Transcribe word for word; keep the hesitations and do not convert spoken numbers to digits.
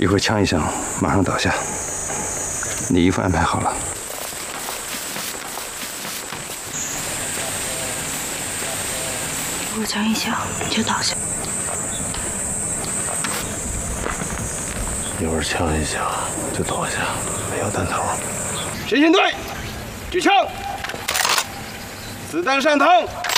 一会儿枪一响，马上倒下。你衣服安排好了。 一会儿枪一响就倒下。 一会儿枪一响就倒下，没有弹头。 先遣队，举枪，子弹上膛。